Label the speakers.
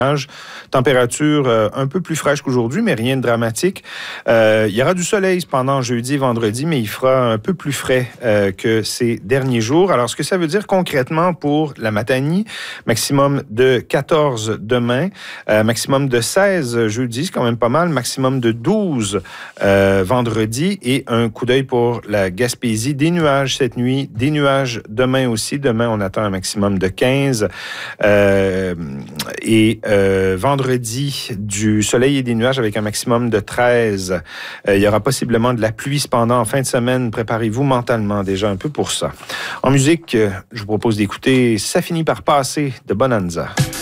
Speaker 1: Température un peu plus fraîche qu'aujourd'hui, mais rien de dramatique. Il y aura du soleil cependant jeudi et vendredi, mais il fera un peu plus frais que ces derniers jours. Alors, ce que ça veut dire concrètement pour la Matanie, maximum de 14 demain, maximum de 16 jeudi, c'est quand même pas mal, maximum de 12 vendredi et un coup d'œil pour la Gaspésie. Des nuages cette nuit, des nuages demain aussi. Demain, on attend un maximum de 15 vendredi, du soleil et des nuages avec un maximum de 13. Il y aura possiblement de la pluie cependant en fin de semaine. Préparez-vous mentalement déjà un peu pour ça. En musique, je vous propose d'écouter « Ça finit par passer » de Bonanza.